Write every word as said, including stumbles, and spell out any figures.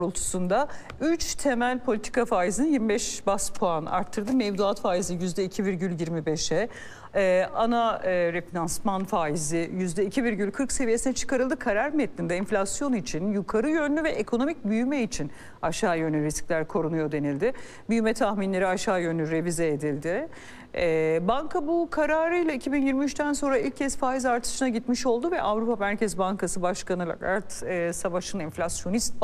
doğrultusunda üç temel politika faizini yirmi beş bas puan arttırdı. Mevduat faizi yüzde iki virgül yirmi beşe, ee, ana e, refinansman faizi yüzde iki virgül kırk seviyesine çıkarıldı. Karar metninde enflasyon için yukarı yönlü ve ekonomik büyüme için aşağı yönlü riskler korunuyor denildi. Büyüme tahminleri aşağı yönlü revize edildi. Ee, banka bu kararıyla iki bin yirmi üçten sonra ilk kez faiz artışına gitmiş oldu ve Avrupa Merkez Bankası Başkanı Lagarde e, savaşın enflasyonist